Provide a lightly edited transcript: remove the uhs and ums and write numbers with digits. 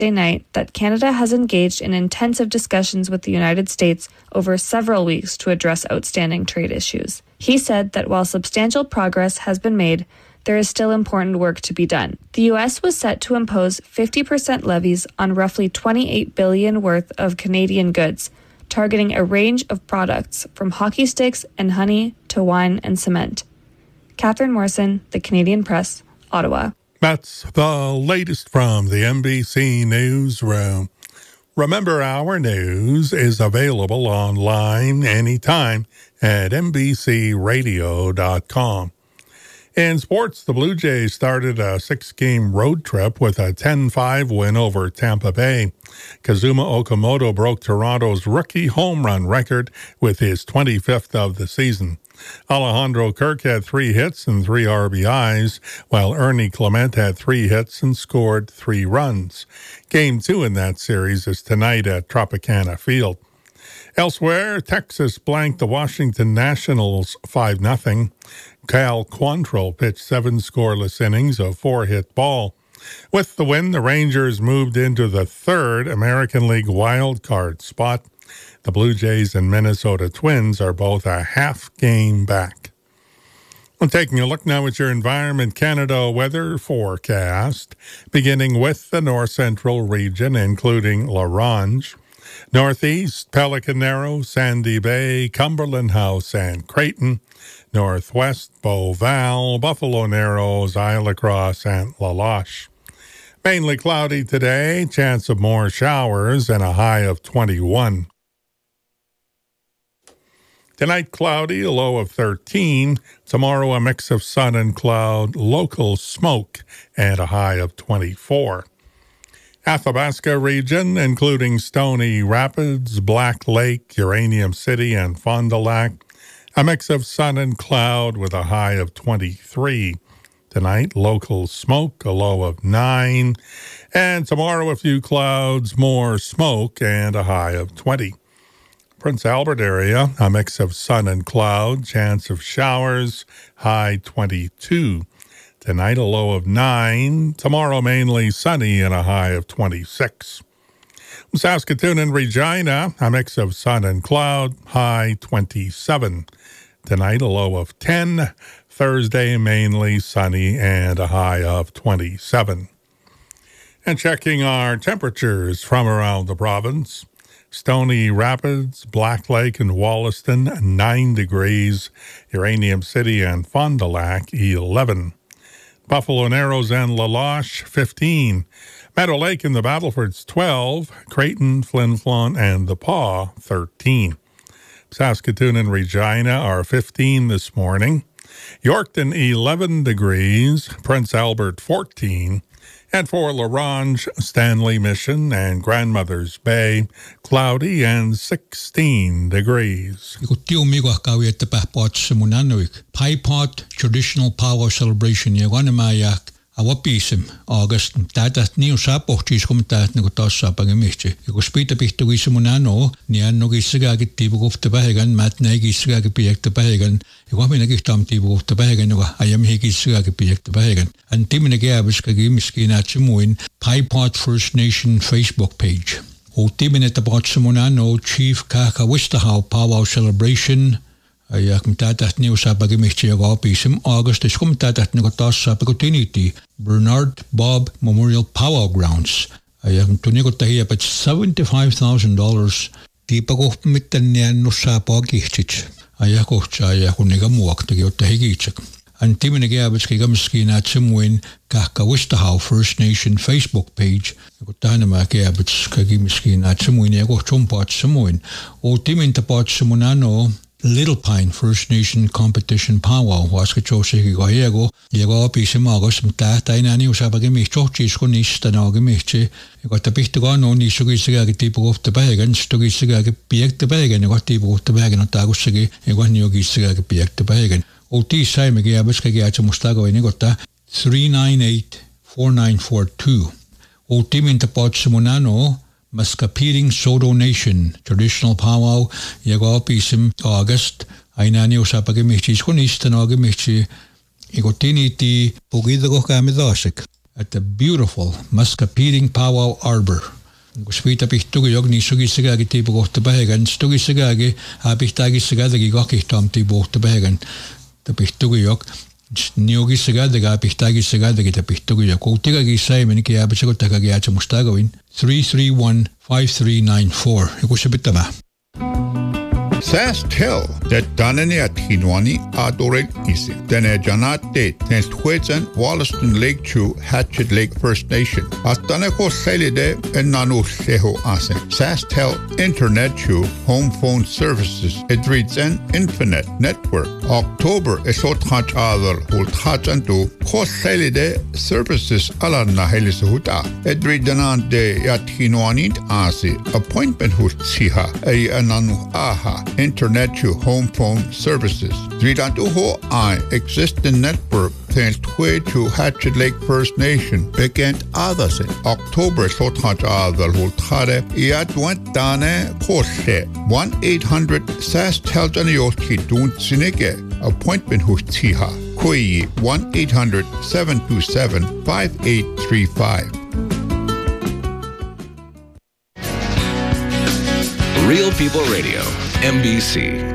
night that Canada has engaged in intensive discussions with the United States over several weeks to address outstanding trade issues. He said that while substantial progress has been made, there is still important work to be done. The U.S. was set to impose 50% levies on roughly $28 billion worth of Canadian goods, targeting a range of products from hockey sticks and honey to wine and cement. Catherine Morrison, The Canadian Press, Ottawa. That's the latest from the NBC Newsroom. Remember, our news is available online anytime at NBCRadio.com. In sports, the Blue Jays started a 6-game road trip with a 10-5 win over Tampa Bay. Kazuma Okamoto broke Toronto's rookie home run record with his 25th of the season. Alejandro Kirk had 3 hits and 3 RBIs, while Ernie Clement had 3 hits and scored 3 runs. Game 2 in that series is tonight at Tropicana Field. Elsewhere, Texas blanked the Washington Nationals 5-0. Cal Quantrill pitched 7 scoreless innings of 4-hit ball. With the win, the Rangers moved into the 3rd American League wild card spot. The Blue Jays and Minnesota Twins are both a half game back. I'm taking a look now at your Environment Canada weather forecast, beginning with the north central region, including La Ronge. Northeast, Pelican Narrow, Sandy Bay, Cumberland House, and Creighton. Northwest, Beauval, Buffalo Narrows, Isle Lacrosse, and La Loche. Mainly cloudy today, chance of more showers, and a high of 21. Tonight, cloudy, a low of 13. Tomorrow, a mix of sun and cloud, local smoke, and a high of 24. Athabasca region, including Stony Rapids, Black Lake, Uranium City, and Fond du Lac. A mix of sun and cloud with a high of 23. Tonight, local smoke, a low of 9. And tomorrow, a few clouds, more smoke, and a high of 20. Prince Albert area, a mix of sun and cloud, chance of showers, high 22. Tonight, a low of 9. Tomorrow, mainly sunny and a high of 26. Saskatoon and Regina, a mix of sun and cloud, high 27. Tonight, a low of 10. Thursday, mainly sunny and a high of 27. And checking our temperatures from around the province. Stony Rapids, Black Lake, and Wollaston, 9 degrees. Uranium City and Fond du Lac, 11. Buffalo Narrows and La Loche, 15. Meadow Lake and the Battlefords, 12. Creighton, Flin Flon, and the Paw, 13. Saskatoon and Regina are 15 this morning. Yorkton, 11 degrees. Prince Albert, 14. And for La Ronge, Stanley Mission, and Grandmother's Bay, cloudy and 16 degrees. Piepot Traditional Power Celebration Awapism August that new sapochis come that Nogotasa Bagamichi. You could speak a bit to Wismunano, Nianogisagag Tibu of the Bahagan, Matt Nagisagag Piek the Bahagan, you want me to give Tom Tibu of the Bahagan, I am Higisagag Piek the Bahagan, and Timinagabis Kagimiski Natsimuin, Piepot First Nation Facebook page. O Timinate about Simonano, Chief Kaka Wistahau Power Celebration. Kumtatat niu sapagimihti agapism August is kumtatat nigotas sapagotiniti Bernard Bob Memorial Power Grounds. Tunigotahia but $75,000 tipagopmitanian no sapagihchich. Ayakocha yakunigamuak to Giotahigichik. And Timinagabitski Gamskina Tsimuin Kakawistahau First Nation Facebook page. Gotanama Gabits Kagimiskina Tsimuin Yagochumpat Samuin. O Timintapat Simonano. Little Pine First Nation Competition Powwow was Kachosiki Goyego, Yego Pisim August, Tainani Usabagami, Chochis, Nistanaugamichi, you got a bit to go no Nisugisiga people of the Bagan, Stugisiga Piek the Bagan, you got people of the Bagan, Otagusigi, you got Nugisiga Piek the Bagan. O.T. Simegi Abuskaga Mustago in Igota 398-4942. O.T. Mintapot Simonano. Maskapiring Sodo Nation, Traditional Powwow, Yagopism, August, Ainani Usapagimichis, Kunistan Agimichi, Igotini ti Pugidago Kamidosik. at the beautiful Muscapine Powwow Arbor. Kus viita pihtugi jog nii sugisegagi tiibu kohta pähegan, stugisegagi pihtagissegadagi kakihtaam tiibu kohta pähegan. Ta pihtugi jog niugissegadega pihtagissegadagi ta pihtugi jog. Kohtigagi saimeniki jääbisegotagagi jäätsemustagavin 331-5394. Ja kus se pitää? SaskTel, that Danani at Hinwani Adorel Isi. Dene Janate, Tens Twedzen, Wollaston Lake Chew, Hatchet Lake First Nation. Astaneko Selide and Nanu Seho Asen. SaskTel Internet Chew, Home Phone Services, Edridzen Infinite Network. October Esot Hatch Adel, Hultachantu, Kos Selide Services Alanna Helisuhuta. Edridanan de Yat Hinwani Asi, Appointment Hutsiha, A Ananu Aha. Internet to home phone services. Dridantuho I existing network thanks to Hatchet Lake First Nation began others in October Sothaj Adal Hultare Iadwent Dane Kose 1-800 SAS Teljanioski Dun Sinege appointment Hustiha Koi 1-800 727 5835. Real People Radio, MBC.